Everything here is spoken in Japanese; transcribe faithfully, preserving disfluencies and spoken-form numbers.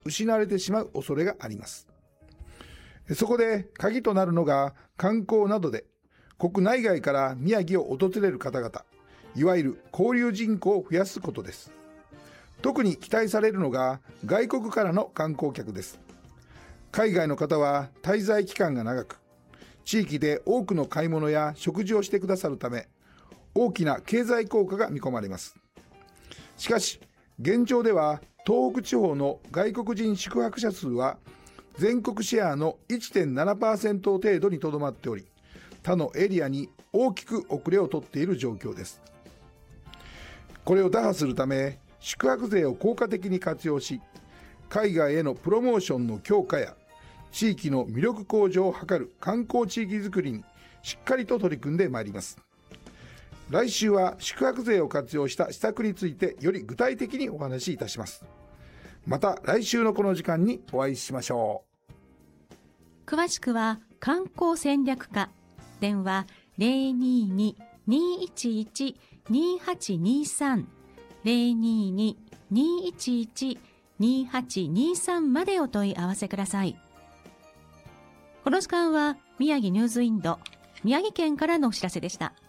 失われてしまう恐れがあります。そこで鍵となるのが、観光などで国内外から宮城を訪れる方々、いわゆる交流人口を増やすことです。特に期待されるのが外国からの観光客です。海外の方は滞在期間が長く、地域で多くの買い物や食事をしてくださるため、大きな経済効果が見込まれます。しかし、現状では東北地方の外国人宿泊者数は全国シェアの いってんななパーセント 程度にとどまっており、他のエリアに大きく遅れをとっている状況です。これを打破するため、宿泊税を効果的に活用し、海外へのプロモーションの強化や地域の魅力向上を図る観光地域づくりにしっかりと取り組んでまいります。来週は宿泊税を活用した施策についてより具体的にお話しいたします。また来週のこの時間にお会いしましょう。詳しくは観光戦略課、電話 ゼロにーにーにーいちいちにーはちにーさん ゼロにーにーにーいちいちにーはちにーさんまでお問い合わせください。この時間は宮城ニューズインド、宮城県からのお知らせでした。